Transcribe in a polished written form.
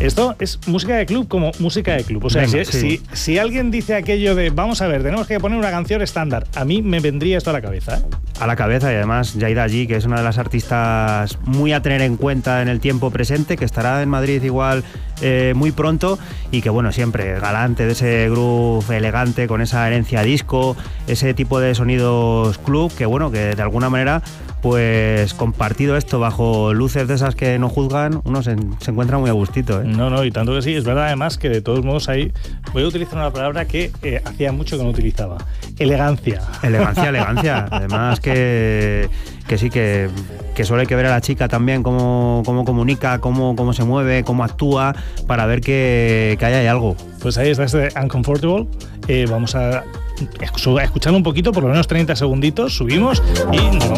Esto es música de club como música de club. O sea, Venga, si alguien dice aquello de vamos a ver, tenemos que poner una canción estándar, a mí me vendría esto a la cabeza, ¿eh? A la cabeza, y además Yaida Allí, que es una de las artistas muy a tener en cuenta en el tiempo presente, que estará en Madrid igual muy pronto, y que bueno, siempre galante de ese groove elegante, con esa herencia disco, ese tipo de sonidos club, que bueno, que de alguna manera, pues compartido esto bajo luces de esas que no juzgan, uno se encuentra muy a gustito, ¿eh? No, y tanto que sí. Es verdad además que de todos modos ahí voy a utilizar una palabra que hacía mucho que no utilizaba. Elegancia. Elegancia. Además que sí, que solo hay que ver a la chica también cómo comunica, cómo se mueve, cómo actúa, para ver que ahí hay algo. Pues ahí está este Uncomfortable. Vamos a escuchar un poquito, por lo menos 30 segunditos, subimos y nos vamos